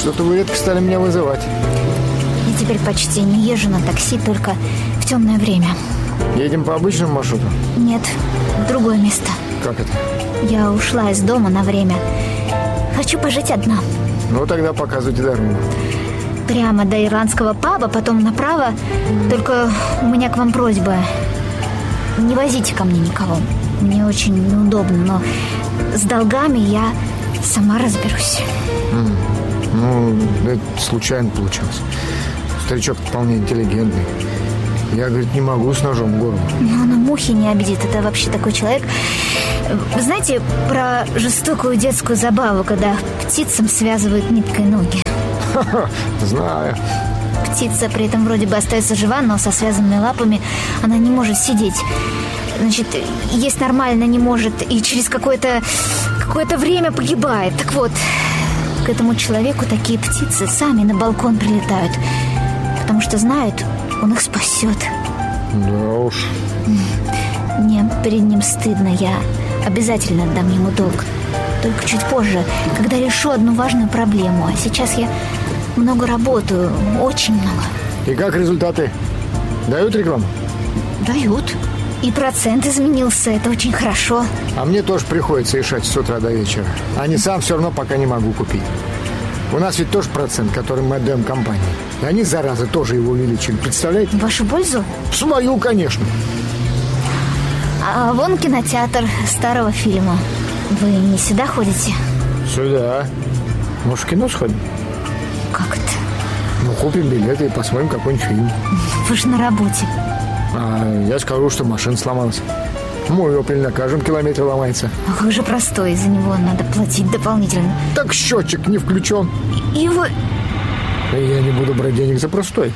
Что-то вы редко стали меня вызывать. Я теперь почти не езжу на такси, только в темное время. Едем по обычному маршруту? Нет, в другое место. Как это? Я ушла из дома на время. Хочу пожить одна. Ну, тогда показывайте дорогу. Прямо до ирландского паба, потом направо. Только у меня к вам просьба. Не возите ко мне никого. Мне очень неудобно, но с долгами я сама разберусь. Ну, это случайно получилось. Старичок вполне интеллигентный. Я, говорит, не могу с ножом в горло. Но она мухи не обидит. Это вообще такой человек. Вы знаете про жестокую детскую забаву, когда птицам связывают ниткой ноги? Знаю. Птица при этом вроде бы остается жива, но со связанными лапами она не может сидеть. Значит, есть нормально не может и через какое-то время погибает. Так вот, к этому человеку такие птицы сами на балкон прилетают, потому что знают, он их спасет. Да уж. Мне перед ним стыдно. Я обязательно отдам ему долг. Только чуть позже, когда решу одну важную проблему. А сейчас я много работаю, очень много. И как результаты? Дают рекламу? Дают. И процент изменился, это очень хорошо. А мне тоже приходится решать с утра до вечера. А не сам все равно пока не могу купить. У нас ведь тоже процент, который мы отдаем компании. И они, заразы, тоже его увеличили. Представляете? В вашу пользу? В свою, конечно. А вон кинотеатр старого фильма. Вы не сюда ходите? Сюда. Может, в кино сходим? Как это? Ну, купим билеты и посмотрим какой-нибудь фильм. Вы же на работе. А я скажу, что машина сломалась. Мой Opel на каждом километре ломается. Ах, вы же простой, из-за него надо платить дополнительно. Так счетчик не включен. И вы... Я не буду брать денег за простой.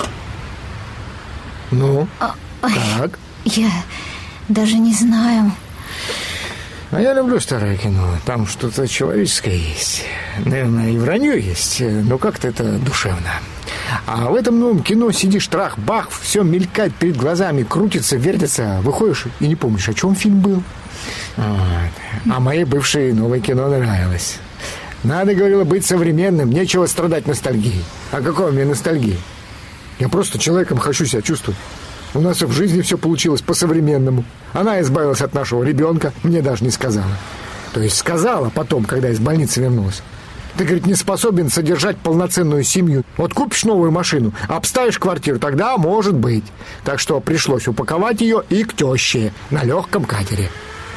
Ну, как? Я даже не знаю. А я люблю старое кино. Там что-то человеческое есть. Наверное, и вранье есть, но как-то это душевно. А в этом новом кино сидишь, трах-бах, все мелькает перед глазами, крутится, вертится. Выходишь и не помнишь, о чем фильм был. Вот. А моей бывшей новое кино нравилось. Надо, говорила, быть современным, нечего страдать ностальгией. А какой у меня ностальгии? Я просто человеком хочу себя чувствовать. У нас в жизни все получилось по-современному. Она избавилась от нашего ребенка, мне даже не сказала. То есть сказала потом, когда из больницы вернулась. Ты, говорит, не способен содержать полноценную семью. Вот купишь новую машину, обставишь квартиру, тогда может быть. Так что пришлось упаковать ее и к теще на легком катере.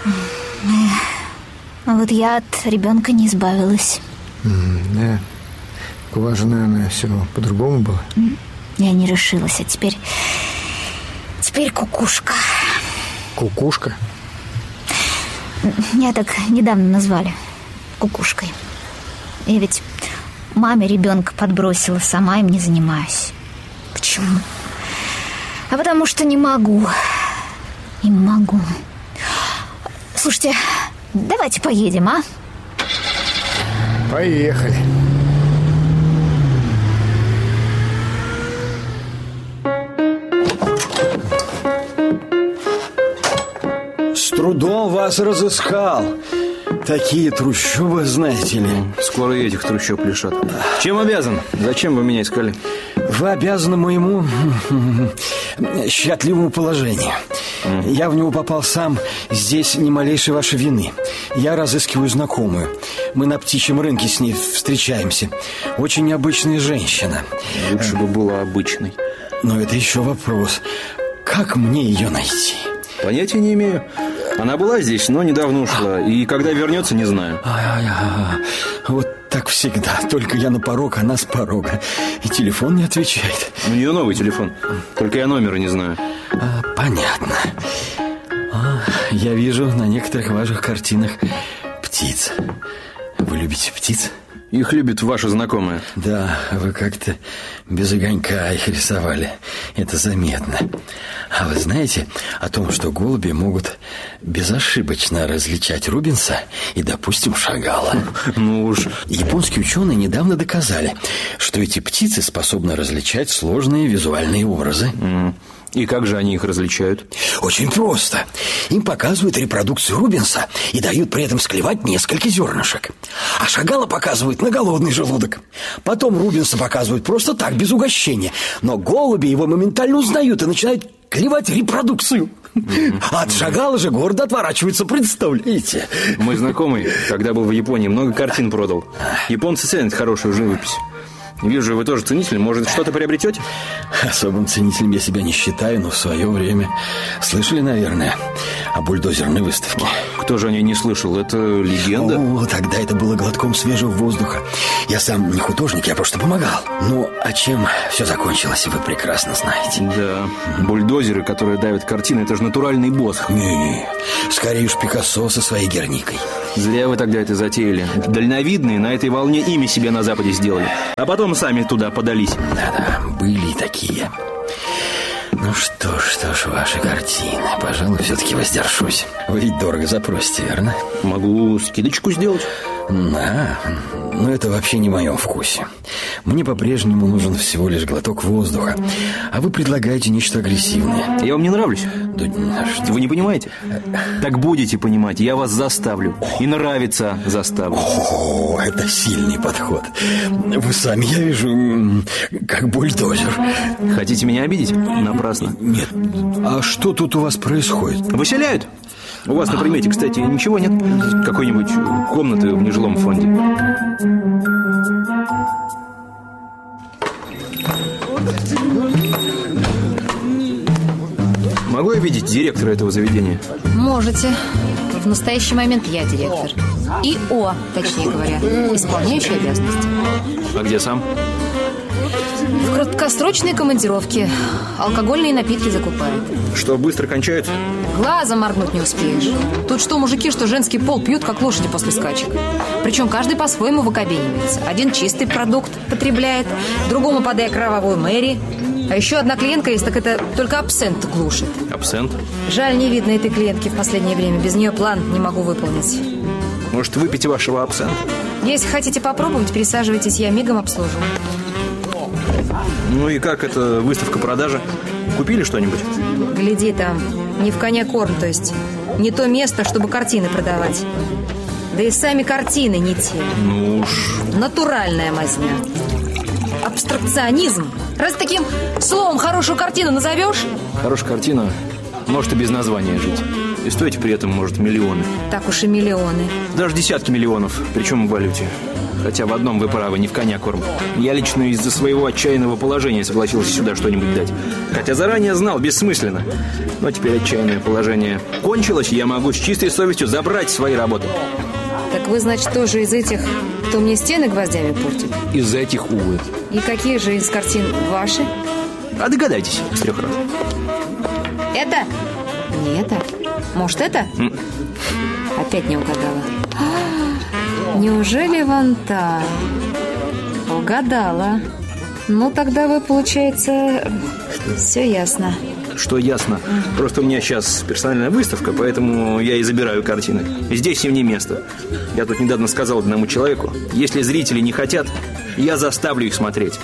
А вот я от ребенка не избавилась. Да. У вас же, наверное, все по-другому было. Я не решилась, а теперь кукушка. Кукушка? Меня так недавно назвали кукушкой. Я ведь маме ребенка подбросила, сама им не занимаюсь. Почему? А потому что не могу. Не могу. Слушайте, давайте поедем, а? Поехали. С трудом вас разыскал. Такие трущобы, знаете ли. Скоро и этих трущоб лишат. Чем обязан? Зачем вы меня искали? Вы обязаны моему счастливому положению. Я в него попал сам. Здесь ни малейшей вашей вины. Я разыскиваю знакомую. Мы на птичьем рынке с ней встречаемся. Очень необычная женщина. Лучше бы была обычной. Но это еще вопрос. Как мне ее найти? Понятия не имею. Она была здесь, но недавно ушла. И когда вернется, не знаю. Вот так всегда. Только я на порог, она с порога. И телефон не отвечает. У нее новый телефон. Только я номера не знаю. Понятно. Я вижу на некоторых ваших картинах птиц. Вы любите птиц? Их любит ваша знакомая. Да, вы как-то без огонька их рисовали. Это заметно. А вы знаете о том, что голуби могут безошибочно различать Рубенса и, допустим, Шагала? Ну уж. Японские ученые недавно доказали, что эти птицы способны различать сложные визуальные образы. И как же они их различают? Очень просто. Им показывают репродукцию Рубенса и дают при этом склевать несколько зернышек. А Шагала показывают на голодный желудок. Потом Рубенса показывают просто так, без угощения. Но голуби его моментально узнают и начинают клевать репродукцию. А от Шагала же гордо отворачиваются, представляете? Мой знакомый, когда был в Японии, много картин продал. Японцы ценят хорошую живопись. Вижу, вы тоже ценитель. Может, что-то приобретете? Особым ценителем я себя не считаю, но в свое время слышали, наверное, о бульдозерной выставке. Кто же о ней не слышал? Это легенда? О, тогда это было глотком свежего воздуха. Я сам не художник, я просто помогал. Ну, а чем все закончилось, вы прекрасно знаете. Да, бульдозеры, которые давят картины, это же натуральный босх. Не, скорее уж Пикассо со своей Герникой. Зря вы тогда это затеяли. Дальновидные на этой волне имя себе на Западе сделали. А потом сами туда подались. Да-да, были и такие. Ну что ж, ваши картины. Пожалуй, все-таки воздержусь. Вы ведь дорого запросите, верно? Могу скидочку сделать. Да, но это вообще не в моем вкусе. Мне по-прежнему нужен всего лишь глоток воздуха. А вы предлагаете нечто агрессивное. Я вам не нравлюсь? Да, вы не понимаете? Так будете понимать, я вас заставлю. И нравится заставлю. О, это сильный подход. Вы сами, я вижу, как бульдозер. Хотите меня обидеть? Напрасно. Нет. А что тут у вас происходит? Выселяют? У вас на примете, кстати, ничего нет? Какой-нибудь комнаты в нежилом фонде? Могу я видеть директора этого заведения? Можете. В настоящий момент я директор. ИО, точнее говоря, исполняющий обязанности. А где сам? В краткосрочной командировке. Алкогольные напитки закупает. Что, быстро кончаются? Глазом моргнуть не успеешь. Тут что мужики, что женский пол пьют, как лошади после скачек. Причем каждый по-своему выкобенивается. Один чистый продукт потребляет, другому подая кровавую Мэри. А еще одна клиентка есть, так это только абсент глушит. Абсент? Жаль, не видно этой клиентки в последнее время. Без нее план не могу выполнить. Может, выпейте вашего абсента? Если хотите попробовать, присаживайтесь, я мигом обслужу. Ну и как эта выставка-продажа? Купили что-нибудь? Гляди там, не в коня корм, то есть не то место, чтобы картины продавать. Да и сами картины не те. Ну уж... Натуральная мазня. Абстракционизм. Раз таким словом хорошую картину назовешь? Хорошая картина может и без названия жить. И стоить при этом может миллионы. Так уж и миллионы. Даже десятки миллионов, причем в валюте. Хотя в одном вы правы, не в коня корм. Я лично из-за своего отчаянного положения согласился сюда что-нибудь дать. Хотя заранее знал, бессмысленно. Но теперь отчаянное положение кончилось, и я могу с чистой совестью забрать свои работы. Так вы, значит, тоже из этих, кто мне стены гвоздями портит? Из этих, увы. И какие же из картин ваши? А догадайтесь с 3 раз. Это? Не это. Может, это? Опять не угадала. Неужели вон та? Угадала. Ну, тогда вы, получается, все ясно. Что ясно? Просто у меня сейчас персональная выставка, поэтому я и забираю картины. Здесь им не место. Я тут недавно сказал одному человеку, если зрители не хотят, я заставлю их смотреть.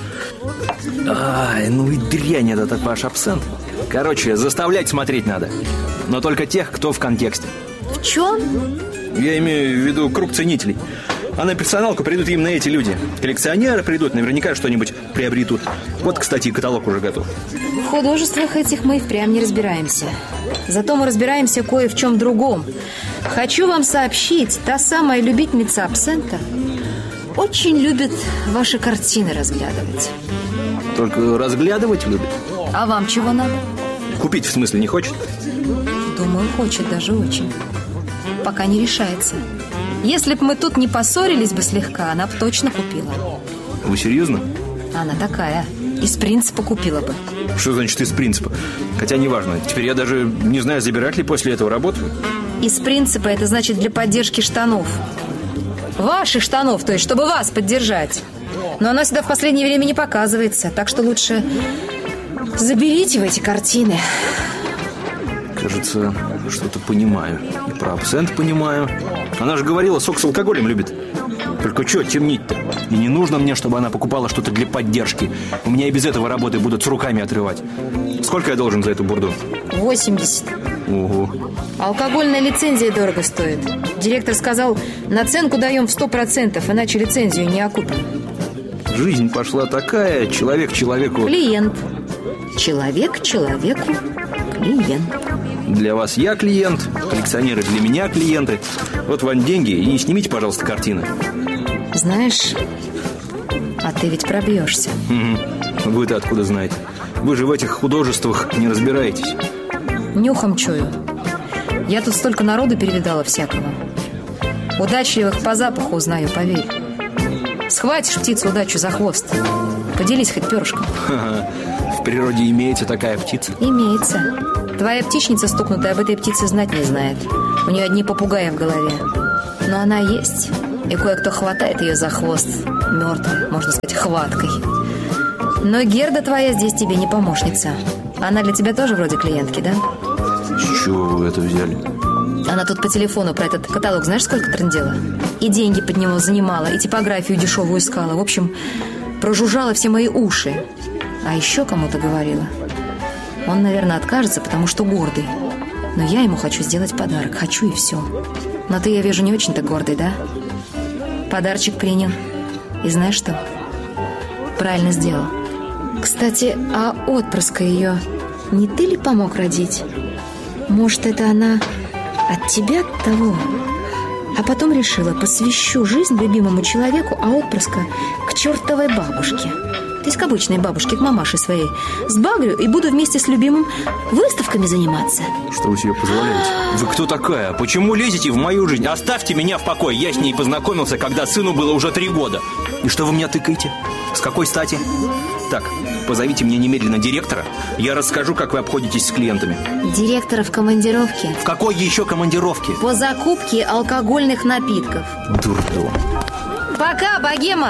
Ай, ну и дрянь этот ваш абсент. Короче, заставлять смотреть надо. Но только тех, кто в контексте. В чем? Я имею в виду круг ценителей. А на персоналку придут именно эти люди. Коллекционеры придут, наверняка что-нибудь приобретут. Вот, кстати, каталог уже готов. В художествах этих мы и впрямь не разбираемся. Зато мы разбираемся кое в чем другом. Хочу вам сообщить, та самая любительница абсента очень любит ваши картины разглядывать. Только разглядывать любит? А вам чего надо? Купить, в смысле, не хочет? Думаю, хочет даже очень. Пока не решается. Если б мы тут не поссорились бы слегка, она бы точно купила. Вы серьезно? Она такая. Из принципа купила бы. Что значит из принципа? Хотя неважно. Теперь я даже не знаю, забирать ли после этого работу. Из принципа это значит для поддержки штанов. Ваших штанов, то есть, чтобы вас поддержать. Но она сюда в последнее время не показывается. Так что лучше заберите в эти картины. Кажется, что-то понимаю. И про абсент понимаю. Она же говорила, сок с алкоголем любит. Только что темнить-то? И не нужно мне, чтобы она покупала что-то для поддержки. У меня и без этого работы будут с руками отрывать. Сколько я должен за эту бурду? 80. Ого. Алкогольная лицензия дорого стоит. Директор сказал, наценку даем в 100%, иначе лицензию не окупим. Жизнь пошла такая, человек человеку... Клиент. Человек человеку клиент. Для вас я клиент, коллекционеры для меня клиенты. Вот вам деньги и снимите, пожалуйста, картины. Знаешь, а ты ведь пробьешься. Угу. Вы-то откуда знаете? Вы же в этих художествах не разбираетесь. Нюхом чую. Я тут столько народу перевидала всякого. Удачливых по запаху узнаю, поверь. Схватишь птицу удачу за хвост. Поделись хоть перышком. Ха-ха. В природе имеется такая птица? Имеется. Твоя птичница стукнутая об этой птице знать не знает. У нее одни попугаи в голове. Но она есть. И кое-кто хватает ее за хвост. Мертвой, можно сказать, хваткой. Но Герда твоя здесь тебе не помощница. Она для тебя тоже вроде клиентки, да? С чего вы это взяли? Она тут по телефону про этот каталог знаешь, сколько трындела? И деньги под него занимала, и типографию дешевую искала. В общем, прожужжала все мои уши. А еще кому-то говорила. Он, наверное, откажется, потому что гордый. Но я ему хочу сделать подарок. Хочу и все. Но ты, я вижу, не очень-то гордый, да? Подарочек принял. И знаешь что? Правильно сделал. Кстати, а отпрыска ее не ты ли помог родить? Может, это она от тебя того? А потом решила, посвящу жизнь любимому человеку, а отпрыска к чертовой бабушке. То есть к обычной бабушке, к мамаше своей. Сбагрю и буду вместе с любимым выставками заниматься. Что вы себе позволяете? Вы кто такая? Почему лезете в мою жизнь? Оставьте меня в покое. Я с ней познакомился, когда сыну было уже 3 года. И что вы меня тыкаете? С какой стати? Так, позовите мне немедленно директора. Я расскажу, как вы обходитесь с клиентами. Директора в командировке. В какой еще командировке? По закупке алкогольных напитков. Дурдом. Пока, богема!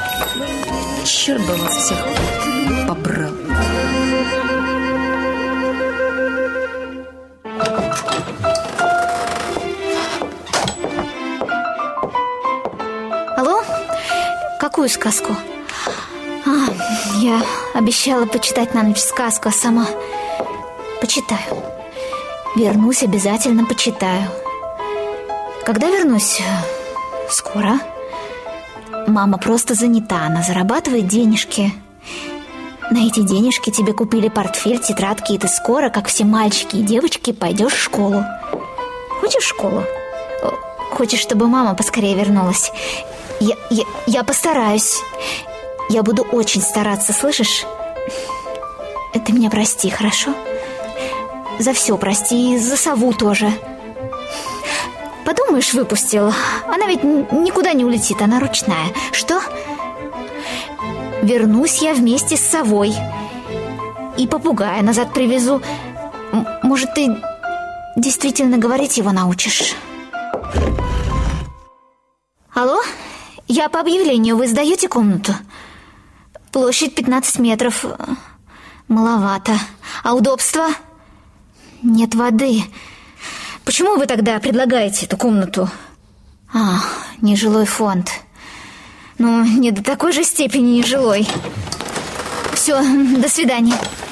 Черт бы вас всех побрал. Алло? Какую сказку? Я обещала почитать на ночь сказку, а сама почитаю. Вернусь, обязательно почитаю. Когда вернусь? Скоро. Мама просто занята, она зарабатывает денежки. На эти денежки тебе купили портфель, тетрадки, и ты скоро, как все мальчики и девочки, пойдешь в школу. Хочешь в школу? Хочешь, чтобы мама поскорее вернулась? Я постараюсь. Я буду очень стараться, слышишь? Ты меня прости, хорошо? За все прости, и за сову тоже. Подумаешь, выпустил. Она ведь никуда не улетит, она ручная. Что? Вернусь я вместе с совой. И попугая назад привезу. Может, ты действительно говорить его научишь? Алло? Я по объявлению. Вы сдаете комнату? Площадь 15 метров. Маловато. А удобства? Нет воды. Почему вы тогда предлагаете эту комнату? Нежилой фонд. Ну, не до такой же степени нежилой. Все, до свидания.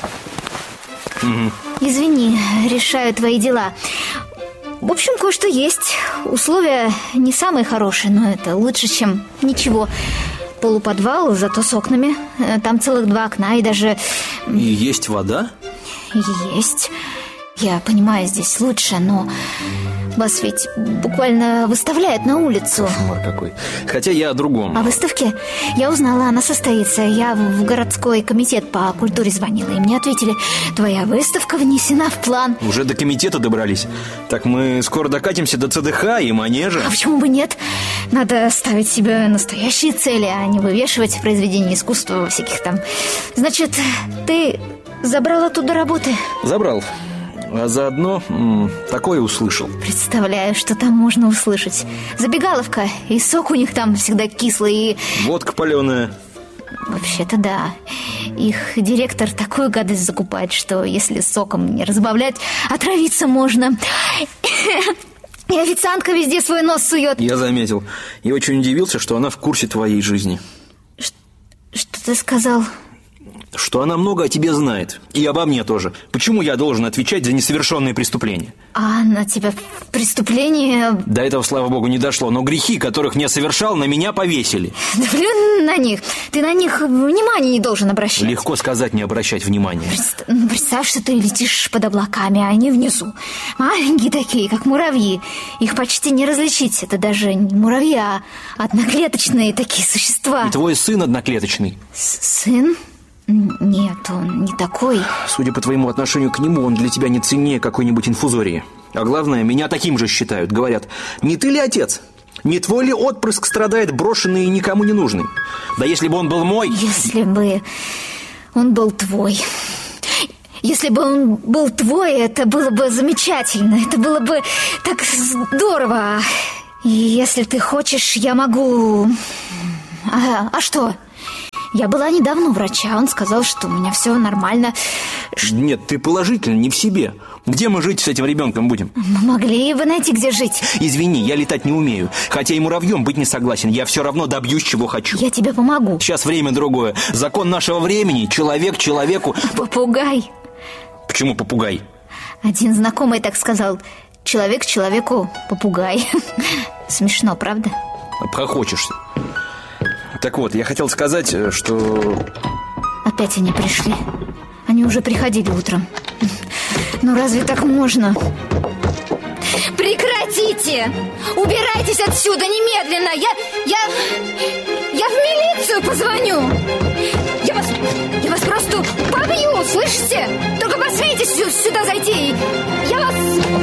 Извини, решаю твои дела. В общем, кое-что есть. Условия не самые хорошие, но это лучше, чем ничего. Полуподвал, зато с окнами. Там целых 2 окна и даже... И есть вода? Есть. Я понимаю, здесь лучше, но вас ведь буквально выставляют на улицу. Кошмар какой. Хотя я о другом. О выставке? Я узнала, она состоится. Я в городской комитет по культуре звонила, и мне ответили: твоя выставка внесена в план. Уже до комитета добрались. Так мы скоро докатимся до ЦДХ и манежа. А почему бы нет? Надо ставить себе настоящие цели, а не вывешивать произведения искусства всяких там. Значит, ты забрал оттуда работы? Забрал. А заодно такое услышал. Представляю, что там можно услышать. Забегаловка, и сок у них там всегда кислый, и... Водка паленая. Вообще-то да. Их директор такую гадость закупает, что если соком не разбавлять, отравиться можно. И официантка везде свой нос сует. Я заметил. И очень удивился, что она в курсе твоей жизни. Что ты сказал? Что она много о тебе знает. И обо мне тоже. Почему я должен отвечать за несовершенные преступления? А на тебя преступление... До этого, слава богу, не дошло. Но грехи, которых не совершал, на меня повесили. Да плюнь на них. Ты на них внимания не должен обращать. Легко сказать не обращать внимания. Представь, что ты летишь под облаками, а они внизу. Маленькие такие, как муравьи. Их почти не различить. Это даже не муравьи, а одноклеточные такие существа. И твой сын одноклеточный. Сын? Нет, он не такой. Судя по твоему отношению к нему, он для тебя не ценнее какой-нибудь инфузории. А главное, меня таким же считают. Говорят, не ты ли отец? Не твой ли отпрыск страдает брошенный и никому не нужный? Да если бы он был мой... Если бы он был твой... Если бы он был твой, это было бы замечательно. Это было бы так здорово. И если ты хочешь, я могу... А что? Я была недавно у врача, он сказал, что у меня все нормально. Нет, ты положительно не в себе. Где мы жить с этим ребенком будем? Мы могли бы найти, где жить. Извини, я летать не умею. Хотя и муравьем быть не согласен. Я все равно добьюсь, чего хочу. Я тебе помогу. Сейчас время другое. Закон нашего времени. Человек человеку... Попугай. Почему попугай? Один знакомый так сказал. Человек человеку попугай. Смешно, правда? Обхохочешься. Так вот, я хотел сказать, что... Опять они пришли. Они уже приходили утром. Ну разве так можно? Прекратите! Убирайтесь отсюда немедленно! Я в милицию позвоню! Я вас просто побью, слышите? Только посмейте сюда зайти! Я вас...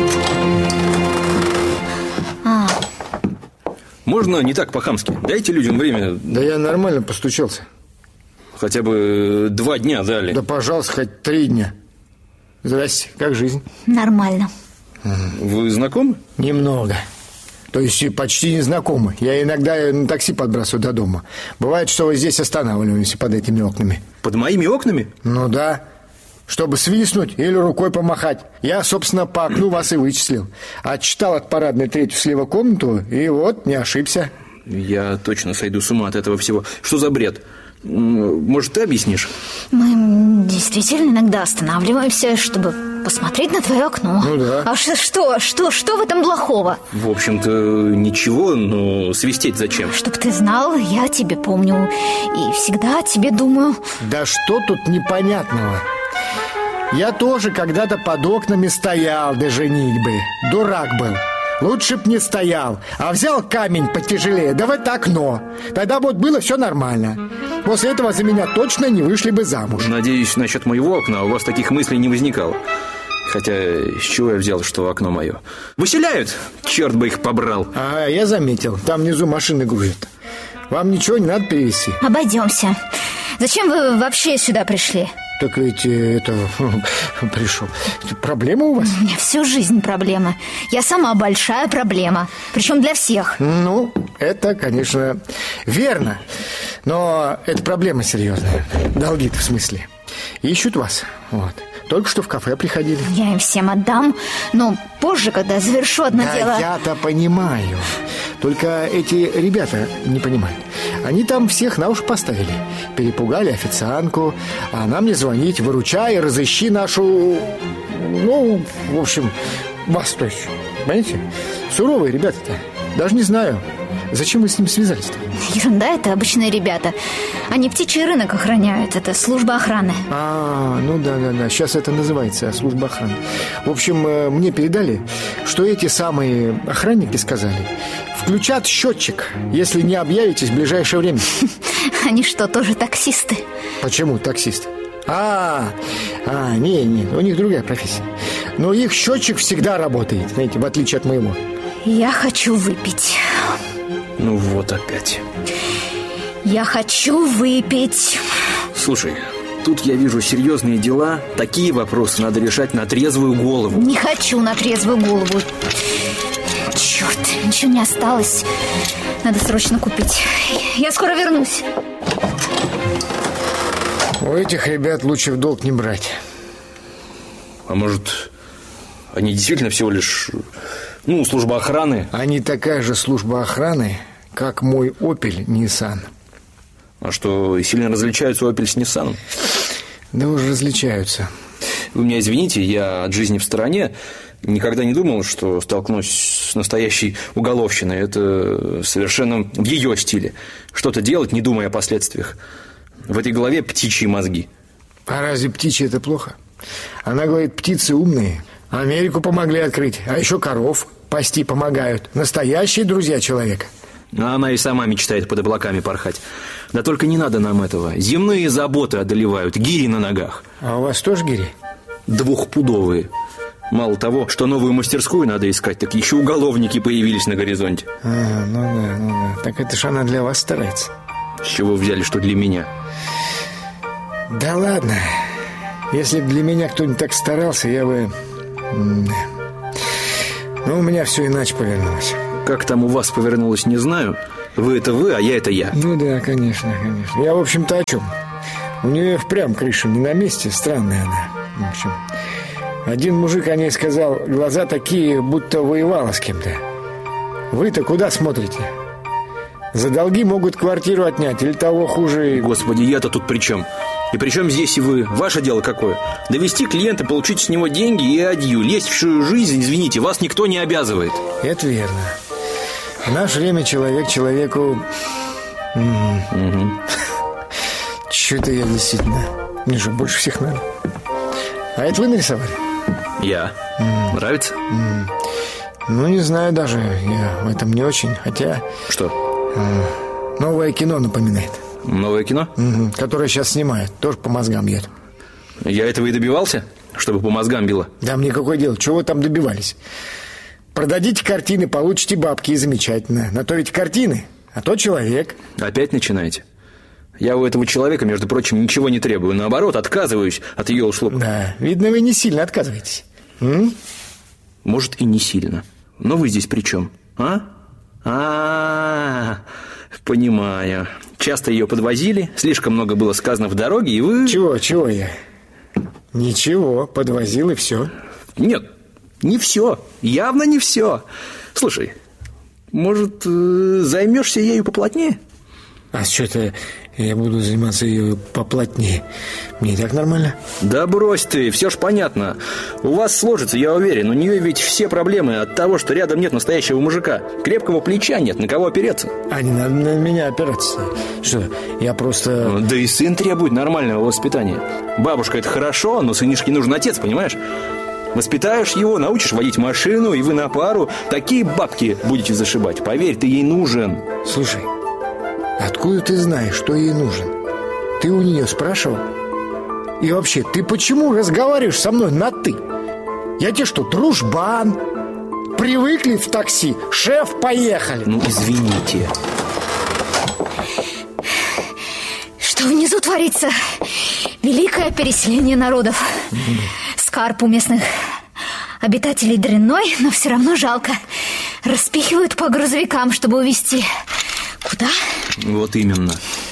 Можно не так по-хамски? Дайте людям время. Да я нормально постучался. Хотя бы 2 дня дали. Да, пожалуйста, хоть 3 дня. Здрасте, как жизнь? Нормально. Вы знакомы? Немного. То есть почти не знакомы. Я иногда на такси подбрасываю до дома. Бывает, что вы здесь останавливаемся под этими окнами. Под моими окнами? Ну да. Чтобы свистнуть или рукой помахать. Я, собственно, по окну вас и вычислил. Отчитал от парадной 3-ю слева комнату, и вот, не ошибся. Я точно сойду с ума от этого всего. Что за бред? Может, ты объяснишь? Мы действительно иногда останавливаемся, чтобы посмотреть на твое окно. Ну да. А что в этом плохого? В общем-то, ничего, но свистеть зачем? Чтоб ты знал, я тебе помню и всегда о тебе думаю. Да что тут непонятного? Я тоже когда-то под окнами стоял до женитьбы. Дурак был. Лучше б не стоял, а взял камень потяжелее, да в это окно. Тогда вот было все нормально. После этого за меня точно не вышли бы замуж. Надеюсь, насчет моего окна у вас таких мыслей не возникало. Хотя, с чего я взял, что окно мое? Выселяют! Черт бы их побрал. А, я заметил, там внизу машины грузят. Вам ничего не надо перевезти? Обойдемся. Зачем вы вообще сюда пришли? Так ведь пришел. Проблема у вас? У меня всю жизнь проблемы. Я сама большая проблема. Причем для всех. Ну, это, конечно, верно. Но это проблема серьезная. Долги-то в смысле. Ищут вас. Вот. Только что в кафе приходили. Я им всем отдам, но позже, когда завершу одно дело. Я-то понимаю. Только эти ребята не понимают. Они там всех на уши поставили. Перепугали официантку. А она мне звонить: выручай, разыщи нашу... Ну, в общем, вас, то есть. Понимаете? Суровые ребята-то. Даже не знаю, зачем вы с ним связались-то? Ерунда, это обычные ребята. Они птичий рынок охраняют. Это служба охраны. Ну да. Сейчас это называется служба охраны. В общем, мне передали, что эти самые охранники сказали: включат счетчик, если не объявитесь в ближайшее время. Они что, тоже таксисты? Почему таксисты? Не, у них другая профессия. Но их счетчик всегда работает, знаете, в отличие от моего. Я хочу выпить. Ну вот опять. Я хочу выпить. Слушай, тут я вижу серьезные дела. Такие вопросы надо решать на трезвую голову. Не хочу на трезвую голову. Черт, ничего не осталось. Надо срочно купить. Я скоро вернусь. У этих ребят лучше в долг не брать. А может, они действительно всего лишь Ну, служба охраны. Они такая же служба охраны, как мой Opel Nissan. А что, сильно различаются Opel с Nissan? Да уж различаются. Вы меня извините, я от жизни в стороне. Никогда не думал, что столкнусь с настоящей уголовщиной. Это совершенно в ее стиле. Что-то делать, не думая о последствиях. В этой голове птичьи мозги. А разве птичьи это плохо? Она говорит, птицы умные. Америку помогли открыть, а еще коров пасти помогают. Настоящие друзья человека. А она и сама мечтает под облаками порхать. Да только не надо нам этого. Земные заботы одолевают, гири на ногах. А у вас тоже гири? 2-пудовые. Мало того, что новую мастерскую надо искать, так еще уголовники появились на горизонте. Ну да. Так это ж она для вас старается. С чего вы взяли, что для меня? Да ладно. Если бы для меня кто-нибудь так старался, я бы... Ну, у меня все иначе повернулось. Как там у вас повернулось, не знаю. Вы это вы, а я это я. Ну да, конечно. Я, в общем-то, о чем? У нее впрямь крыша не на месте, странная она. В общем, один мужик о ней сказал, глаза такие, будто воевала с кем-то. Вы-то куда смотрите? За долги могут квартиру отнять, или того хуже... Господи, я-то тут при чем? И при чем здесь и вы? Ваше дело какое? Довести клиента, получить с него деньги и адью. Лезть в чужую жизнь, извините, вас никто не обязывает. Это верно. В наше время человек человеку... Чё-то я действительно... Мне же больше всех надо. А это вы нарисовали? Я. Нравится? Ну, не знаю даже. Я в этом не очень. Хотя... Что? Новое кино напоминает. Новое кино? Которое сейчас снимают. Тоже по мозгам бьет. Я этого и добивался? Чтобы по мозгам било? Да мне какое дело? Чего вы там добивались? Продадите картины, получите бабки, и замечательно. На то ведь картины, а то человек. Опять начинаете? Я у этого человека, между прочим, ничего не требую. Наоборот, отказываюсь от ее услуг. Да, видно, вы не сильно отказываетесь. Может, и не сильно. Но вы здесь при чем? Понимаю. Часто ее подвозили, слишком много было сказано в дороге, и вы... Чего я? Ничего, подвозил и все. Нет, не все. Явно не все. Слушай, может, займешься ею поплотнее? А что-то я буду заниматься ею поплотнее. Мне и так нормально. Да брось ты, все ж понятно. У вас сложится, я уверен. У нее ведь все проблемы от того, что рядом нет настоящего мужика. Крепкого плеча нет, на кого опереться. А не надо на меня опираться. Что, я просто... Да и сын требует нормального воспитания. Бабушка, это хорошо, но сынишке нужен отец, понимаешь? Воспитаешь его, научишь водить машину, и вы на пару такие бабки будете зашибать. Поверь, ты ей нужен. Слушай, откуда ты знаешь, что ей нужен? Ты у нее спрашивал? И вообще, ты почему разговариваешь со мной на «ты»? Я тебе что, дружбан? Привыкли в такси? Шеф, поехали. Ну, извините. Что внизу творится? Великое переселение народов. Скарб у местных обитателей дрянной, но все равно жалко. Распихивают по грузовикам, чтобы увезти. Куда? Вот именно.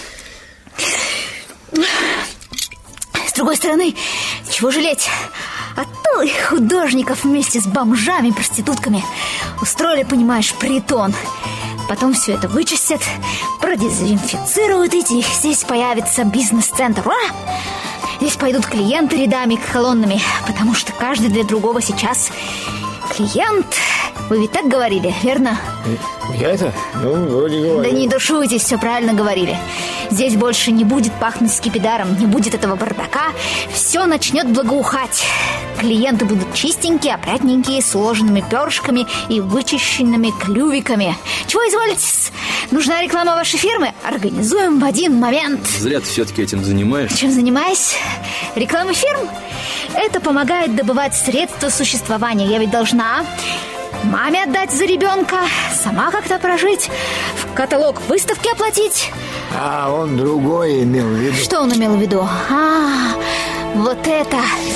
С другой стороны, чего жалеть? А то их художников вместе с бомжами, проститутками устроили, понимаешь, притон. Потом все это вычистят, продезинфицируют, и здесь появится бизнес-центр. Здесь пойдут клиенты рядами, колоннами, потому что каждый для другого сейчас клиент. Вы ведь так говорили, верно? Я это? Ну, вроде говорю. Да не душуйтесь, все правильно говорили. Здесь больше не будет пахнуть скипидаром, не будет этого бардака. Все начнет благоухать. Клиенты будут чистенькие, опрятненькие, с уложенными перышками и вычищенными клювиками. Чего изволитесь? Нужна реклама вашей фирмы? Организуем в один момент. Зря ты все-таки этим занимаешься. Чем занимаюсь? Рекламой фирм? Это помогает добывать средства существования. Я ведь должна маме отдать за ребенка, сама как-то прожить, в каталог выставки оплатить. А он другое имел в виду. Что он имел в виду? Вот это.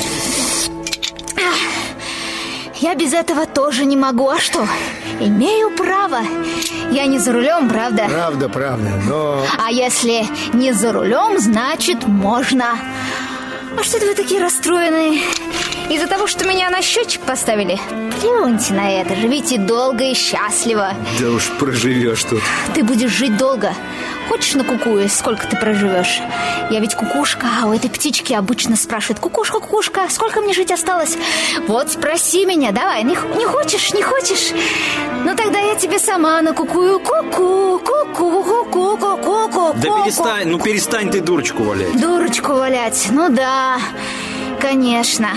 Я без этого тоже не могу. А что? Имею право. Я не за рулем, правда? Правда, но... А если не за рулем, значит можно. А что это вы такие расстроенные? Из-за того, что меня на счетчик поставили? Плюньте на это, живите долго и счастливо. Да уж проживешь тут. Ты будешь жить долго. Хочешь накукуюсь, сколько ты проживешь? Я ведь кукушка, а у этой птички обычно спрашивают: кукушка, кукушка, сколько мне жить осталось? Вот спроси меня, давай, не хочешь, не хочешь? Ну тогда я тебе сама накукую. Ку-ку, ку-ку, ку-ку, ку-ку. Да перестань ты дурочку валять. Дурочку валять, ну да, конечно.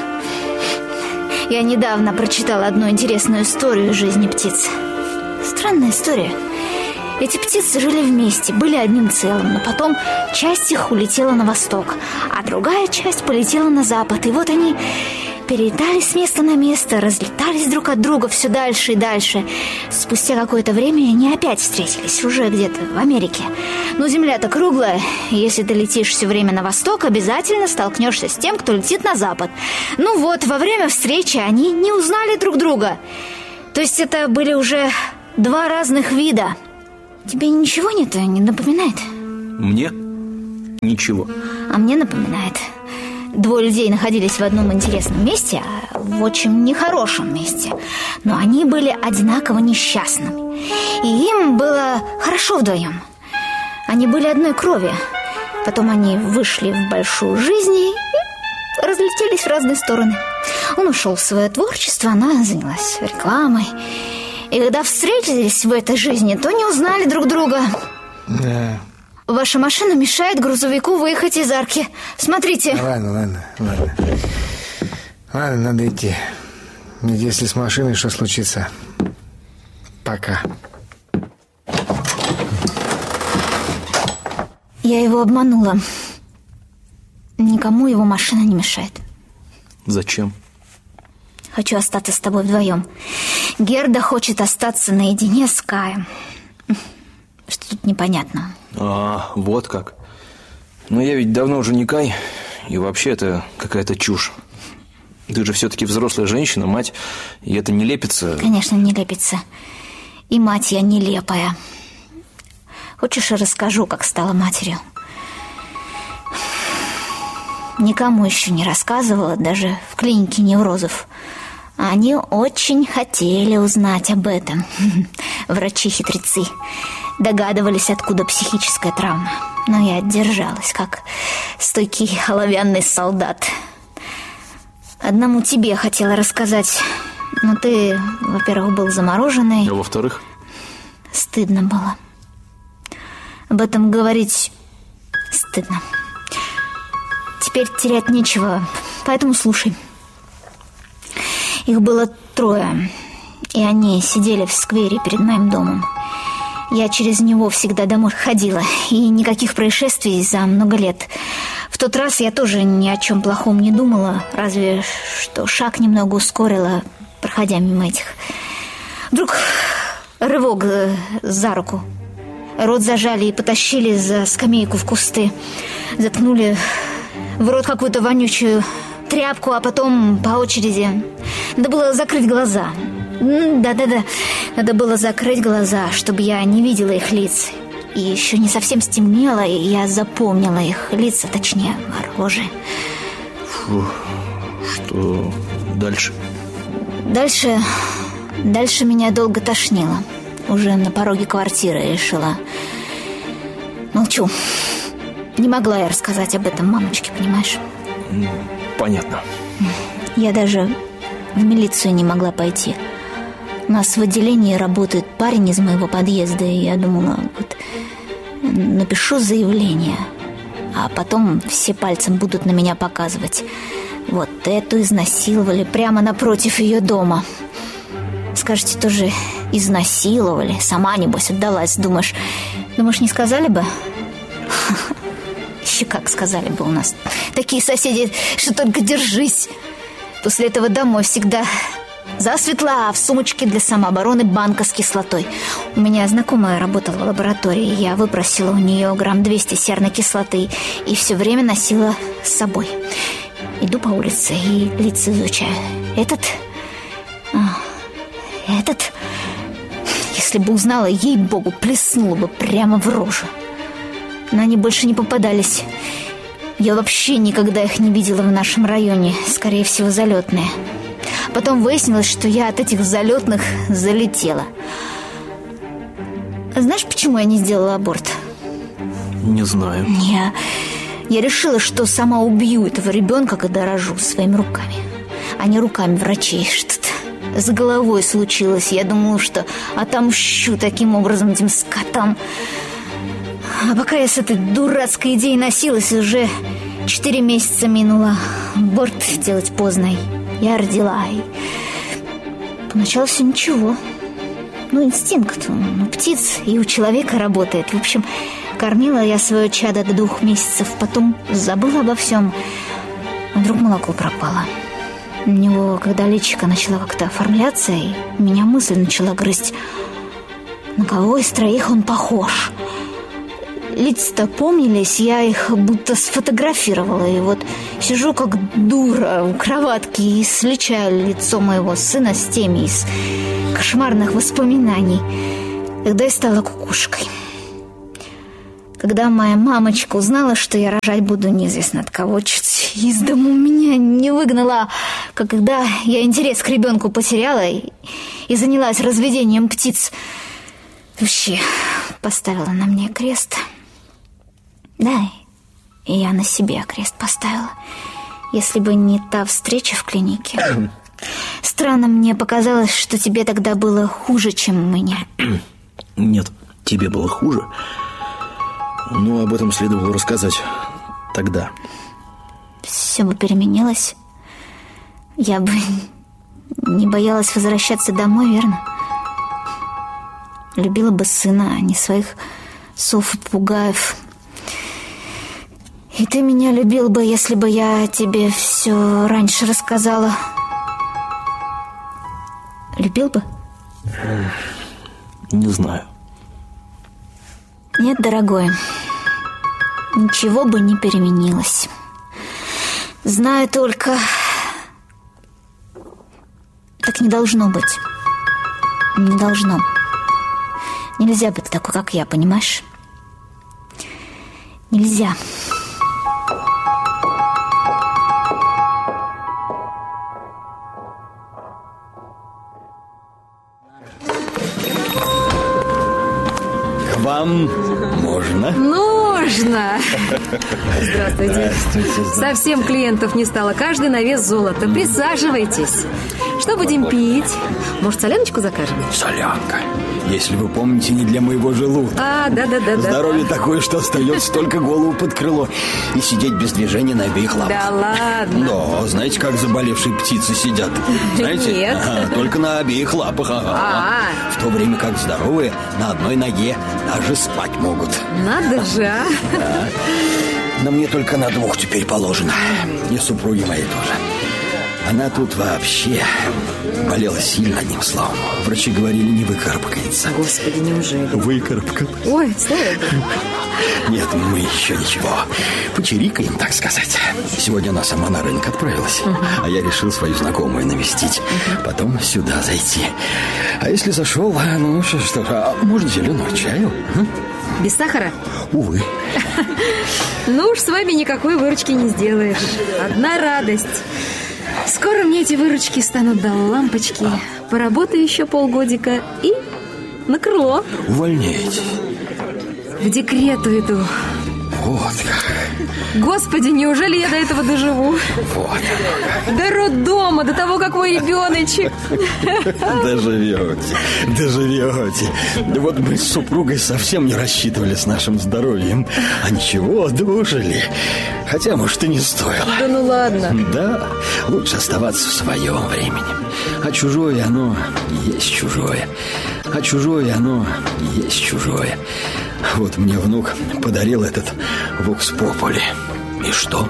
Я недавно прочитала одну интересную историю из жизни птиц. Странная история. Эти птицы жили вместе, были одним целым, но потом часть их улетела на восток, а другая часть полетела на запад. И вот они перелетали с места на место, разлетались друг от друга все дальше и дальше. Спустя какое-то время они опять встретились, уже где-то в Америке. Но земля-то круглая, и если ты летишь все время на восток, обязательно столкнешься с тем, кто летит на запад. Ну вот, во время встречи они не узнали друг друга. То есть это были уже два разных вида. Тебе ничего не напоминает? Мне? Ничего. А мне напоминает. Двое людей находились в одном интересном месте, а в очень нехорошем месте. Но они были одинаково несчастными. И им было хорошо вдвоем. Они были одной крови. Потом они вышли в большую жизнь и разлетелись в разные стороны. Он ушел в свое творчество, она занялась рекламой. И когда встретились в этой жизни, то не узнали друг друга. Да. Ваша машина мешает грузовику выехать из арки. Смотрите. Ладно. Ладно, надо идти. Ведь если с машиной что случится? Пока. Я его обманула. Никому его машина не мешает. Зачем? Хочу остаться с тобой вдвоем. Герда хочет остаться наедине с Каем. Что тут непонятно? А, вот как. Но я ведь давно уже не Кай. И вообще это какая-то чушь. Ты же все-таки взрослая женщина, мать. И это не лепится. Конечно, не лепится. И мать я нелепая. Хочешь, я расскажу, как стала матерью? Никому еще не рассказывала, даже в клинике неврозов. Они очень хотели узнать об этом. Врачи-хитрецы догадывались, откуда психическая травма. Но я держалась, как стойкий оловянный солдат. Одному тебе хотела рассказать. Но ты, во-первых, был замороженный. А во-вторых? Стыдно было. Об этом говорить стыдно. Теперь терять нечего, поэтому слушай. Их было 3, и они сидели в сквере перед моим домом. Я через него всегда домой ходила, и никаких происшествий за много лет. В тот раз я тоже ни о чем плохом не думала, разве что шаг немного ускорила, проходя мимо этих. Вдруг рывок за руку. Рот зажали и потащили за скамейку в кусты. Заткнули в рот какую-то вонючую тряпку, а потом по очереди. Надо было закрыть глаза. Да-да-да. Надо было закрыть глаза, чтобы я не видела их лиц. И еще не совсем стемнело, и я запомнила их лица, точнее, рожи. Фу, что дальше? Дальше меня долго тошнило. Уже на пороге квартиры решила. Молчу. Не могла я рассказать об этом мамочке, понимаешь? Понятно. Я даже в милицию не могла пойти. У нас в отделении работает парень из моего подъезда, и я думала, вот напишу заявление, а потом все пальцем будут на меня показывать. Вот эту изнасиловали прямо напротив ее дома. Скажете, тоже изнасиловали? Сама, небось, отдалась. Думаешь, не сказали бы? Еще как сказали бы у нас. Такие соседи, что только держись. После этого домой всегда засветло, а в сумочке для самообороны банка с кислотой. У меня знакомая работала в лаборатории. Я выпросила у нее грамм 200 серной кислоты и все время носила с собой. Иду по улице и лица изучаю. Этот, если бы узнала, ей-богу, плеснула бы прямо в рожу. Но они больше не попадались. Я вообще никогда их не видела в нашем районе. Скорее всего, залетные. Потом выяснилось, что я от этих залетных залетела. Знаешь, почему я не сделала аборт? Не знаю. Я решила, что сама убью этого ребенка, когда рожу, своими руками, а не руками врачей. Что-то с головой случилось. Я думала, что отомщу таким образом этим скотам. А пока я с этой дурацкой идеей носилась, уже 4 месяца минуло. Аборт делать поздно. Я родила. И поначалу все ничего. Инстинкт у птиц и у человека работает. В общем, кормила я свое чадо до 2 месяцев. Потом забыла обо всем. А вдруг молоко пропало. У него, когда личико начало как-то оформляться, и меня мысль начала грызть. На кого из 3 он похож? Лица-то помнились, я их будто сфотографировала. И вот сижу как дура у кроватки и сличаю лицо моего сына с теми из кошмарных воспоминаний, когда я стала кукушкой. Когда моя мамочка узнала, что я рожать буду неизвестно от кого, чуть из дому меня не выгнала, когда я интерес к ребенку потеряла и занялась разведением птиц. Вообще поставила на мне крест. Да, и я на себе крест поставила. Если бы не та встреча в клинике. Странно, мне показалось, что тебе тогда было хуже, чем мне. Нет, тебе было хуже. Но об этом следовало рассказать тогда. Все бы переменилось. Я бы не боялась возвращаться домой, верно? Любила бы сына, а не своих сов и попугаев. И ты меня любил бы, если бы я тебе все раньше рассказала. Любил бы? Не знаю. Нет, дорогой, ничего бы не переменилось. Знаю только, так не должно быть. Не должно. Нельзя быть такой, как я, понимаешь? Нельзя. К вам можно? Нужно. Здравствуйте. Совсем клиентов не стало. Каждый на вес золота. Присаживайтесь. Что будем пить? Может, соляночку закажем? Солянка. Если вы помните, не для моего желудка. Да. Здоровье такое, что остается только голову под крыло и сидеть без движения на обеих лапах. Да ладно. Да, знаете, как заболевшие птицы сидят? Знаете? Нет. Только на обеих лапах. В то время как здоровые на одной ноге даже спать могут. Надо же, а? Да. Но мне только на 2 теперь положено. И супруги моей тоже. Она тут вообще болела сильно, одним словом. Врачи говорили, не выкарабкается. Господи, неужели? Выкарабкалась. Ой, слава богу. Нет, мы еще ничего. Почирикаем, так сказать. Сегодня она сама на рынок отправилась. А я решил свою знакомую навестить. Потом сюда зайти. А если зашел, ну что ж, может, зеленого чаю? Без сахара? Увы. Ну уж с вами никакой выручки не сделаешь. Одна радость. Скоро мне эти выручки станут до лампочки. Поработаю еще полгодика и на крыло. Увольняете. В декрет уйду. Вот как. Господи, неужели я до этого доживу? Вот. До роддома, до того, как мой ребеночек. Доживете. Да вот мы с супругой совсем не рассчитывали с нашим здоровьем. А ничего, дожили. Хотя, может, и не стоило. Да ну ладно. Да, лучше оставаться в своем времени. А чужое оно есть чужое. А чужое оно есть чужое. Вот мне внук подарил этот вокс попули. И что?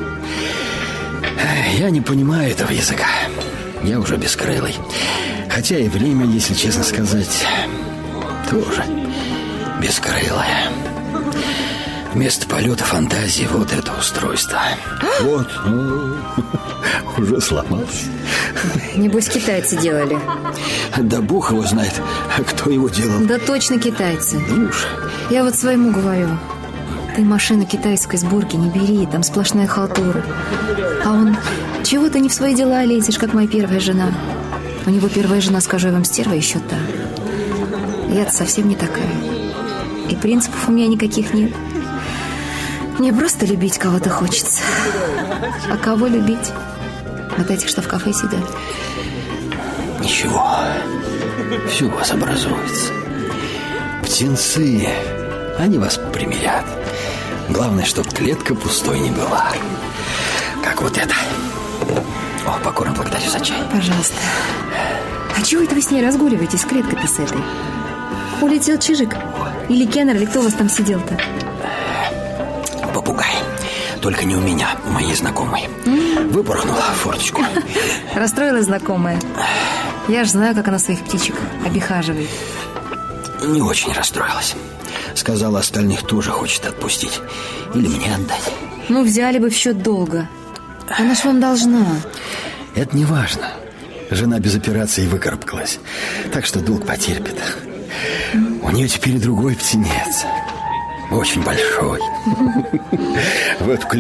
Я не понимаю этого языка. Я уже бескрылый. Хотя и время, если честно сказать, тоже бескрылое. Вместо полета фантазии вот это устройство. Вот, уже сломалось. Небось, китайцы делали. Да бог его знает, кто его делал. Да точно китайцы. Ну уж. Я вот своему говорю. Ты машину китайской сборки не бери, там сплошная халтура. А он, чего ты не в свои дела лезешь, как моя первая жена? У него первая жена, скажу я вам, стерва еще та. Я-то совсем не такая. И принципов у меня никаких нет. Мне просто любить кого-то хочется. А кого любить? Вот этих, что в кафе сидят. Ничего, все у вас образуется. Птенцы, они вас примирят. Главное, чтоб клетка пустой не была. Как вот это. О, покорно благодарю за чай. Пожалуйста. А чего это вы с ней разгуливаетесь, с клеткой-то с этой? Улетел Чижик? Или Кеннер, или кто у вас там сидел-то? Попугай. Только не у меня, у моей знакомой. Выпорхнула в форточку. Расстроилась знакомая. Я ж знаю, как она своих птичек обихаживает. Не очень расстроилась. Сказала, остальных тоже хочет отпустить. Или мне отдать. Ну, взяли бы в счет долга. Она ж вам должна. Это не важно. Жена без операции выкарабкалась. Так что долг потерпит. У нее теперь другой птенец. Очень большой. В эту